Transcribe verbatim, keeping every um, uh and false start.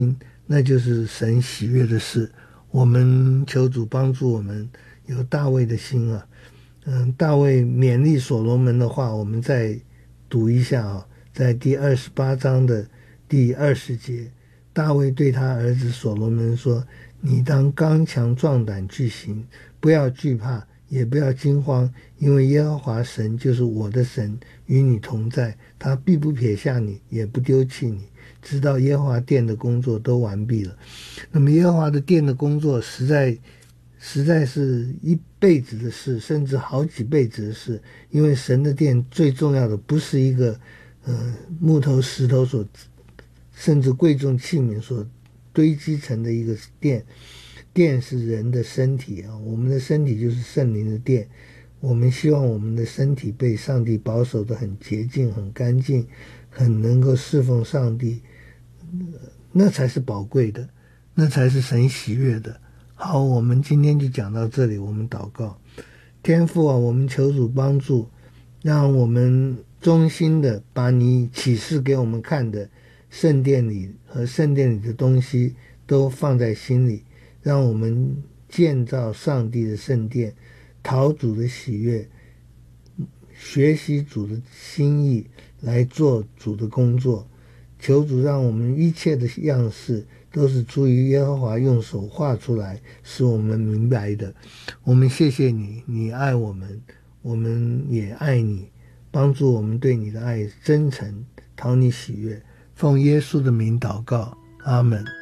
那就是神喜悦的事。我们求主帮助我们有大卫的心啊。嗯，大卫勉励所罗门的话，我们再读一下啊，在第二十八章的第二十节，大卫对他儿子所罗门说：你当刚强壮胆去行，不要惧怕，也不要惊慌，因为耶和华神就是我的神，与你同在，他必不撇下你，也不丢弃你，直到耶和华殿的工作都完毕了。那么耶和华的殿的工作实在实在是一辈子的事，甚至好几辈子的事。因为神的殿最重要的不是一个呃木头石头所甚至贵重器皿所堆积成的一个殿，殿是人的身体啊，我们的身体就是圣灵的殿。我们希望我们的身体被上帝保守得很洁净、很干净，很能够侍奉上帝，那才是宝贵的，那才是神喜悦的。好，我们今天就讲到这里，我们祷告。天父啊，我们求主帮助，让我们衷心的把你启示给我们看的圣殿里和圣殿里的东西都放在心里，让我们建造上帝的圣殿，讨主的喜悦，学习主的心意，来做主的工作。求主让我们一切的样式都是出于耶和华用手画出来，使我们明白的。我们谢谢你，你爱我们，我们也爱你，帮助我们对你的爱真诚，讨你喜悦。奉耶稣的名祷告，阿们。